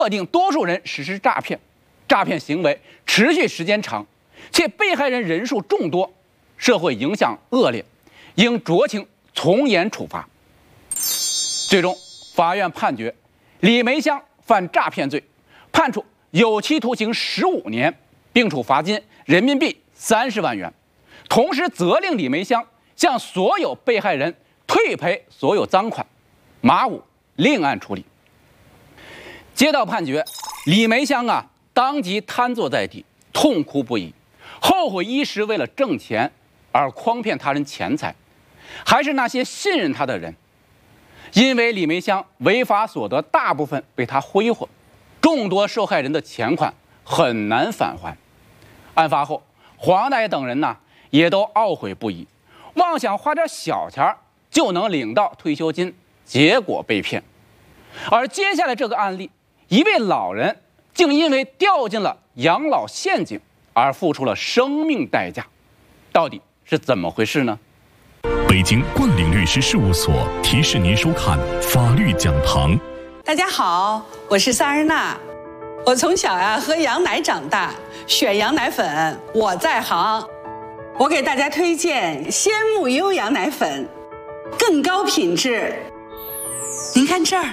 特定多数人实施诈骗，诈骗行为持续时间长，且被害人人数众多，社会影响恶劣，应酌情从严处罚。最终，法院判决李梅香犯诈骗罪，判处有期徒刑15年，并处罚金人民币30万元，同时责令李梅香向所有被害人退赔所有赃款。马武另案处理。接到判决，李梅香当即瘫坐在地，痛哭不已，后悔一时为了挣钱而诓骗他人钱财，还是那些信任他的人。因为李梅香违法所得大部分被他挥霍，众多受害人的钱款很难返还。案发后，黄大爷等人也都懊悔不已，妄想花点小钱就能领到退休金，结果被骗。而接下来这个案例，一位老人竟因为掉进了养老陷阱而付出了生命代价，到底是怎么回事呢？ 北京冠岭律师事务所提示您收看法律讲堂。 大家好，我是萨日娜。我从小喝羊奶长大，选羊奶粉我在行。我给大家推荐鲜木优羊奶粉，更高品质。您看这儿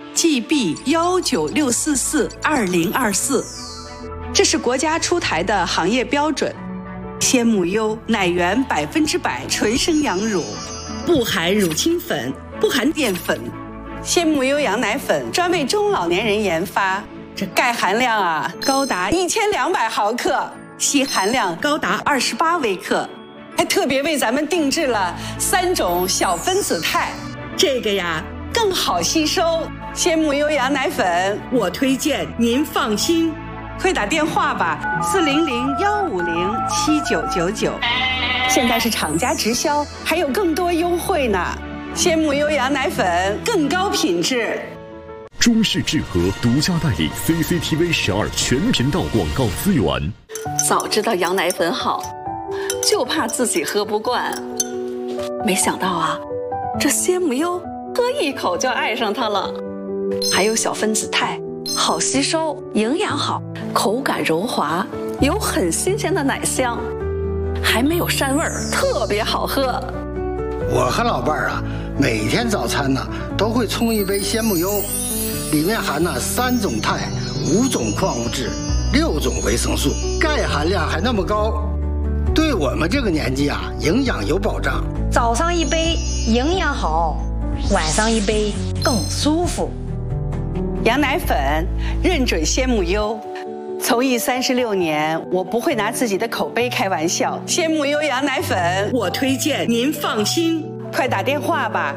GB196442024，这是国家出台的行业标准。鲜木优奶源100%纯生羊乳，不含乳清粉，不含淀粉。鲜木优羊奶粉专为中老年人研发，这钙含量高达1200毫克，硒含量高达28微克，还特别为咱们定制了3种小分子肽，这个更好吸收。鲜木优羊奶粉我推荐，您放心。快打电话吧，400-150-7999，现在是厂家直销，还有更多优惠呢。鲜木优羊奶粉更高品质。 中视智和独家代理 CCTV 12全频道广告资源。 早知道羊奶粉好，就怕自己喝不惯。没想到这鲜木优喝一口就爱上它了，还有小分子肽，好吸收，营养好，口感柔滑，有很新鲜的奶香，还没有膻味儿，特别好喝。 我和老伴儿每天早餐都会冲一杯鲜木优，里面含3种肽、5种矿物质、6种维生素，钙含量还那么高，对我们这个年纪营养有保障。 早上一杯营养好，晚上一杯更舒服。 羊奶粉认准鲜木优，从艺36年，我不会拿自己的口碑开玩笑。鲜木优羊奶粉我推荐，您放心。快打电话吧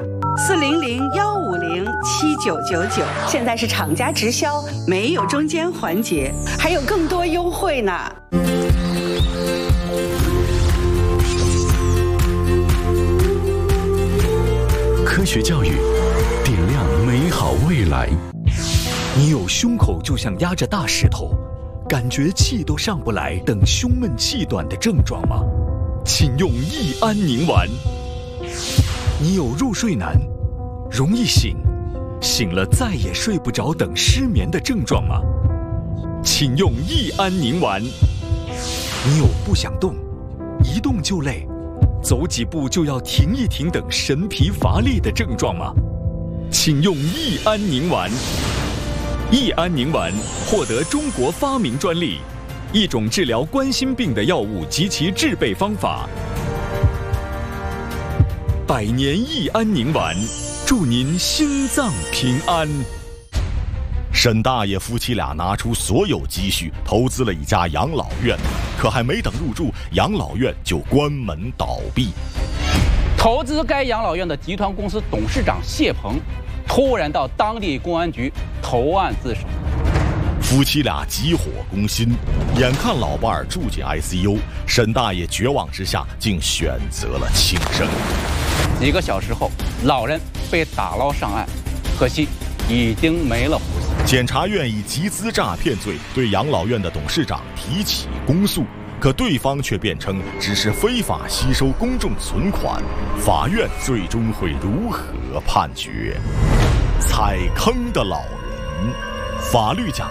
，400-150-7999，现在是厂家直销，没有中间环节，还有更多优惠呢。 科学教育，点亮美好未来。你有胸口就像压着大石头，感觉气都上不来等胸闷气短的症状吗？请用益安宁丸。你有入睡难，容易醒，醒了再也睡不着等失眠的症状吗？请用益安宁丸。你有不想动，一动就累，走几步就要停一停等神疲乏力的症状吗？请用益安宁丸。益安宁丸获得中国发明专利，一种治疗冠心病的药物及其制备方法。100年益安宁丸，祝您心脏平安。沈大爷夫妻俩拿出所有积蓄投资了一家养老院，可还没等入住，养老院就关门倒闭。 投资该养老院的集团公司董事长谢鹏突然到当地公安局投案自首。 夫妻俩急火攻心，眼看老伴儿住进 ICU， 沈大爷绝望之下竟选择了轻生。 几个小时后，老人被打捞上岸，可惜已经没了呼吸。 检察院以集资诈骗罪对养老院的董事长提起公诉，可对方却辩称只是非法吸收公众存款。法院最终会如何判决？踩坑的老人法律讲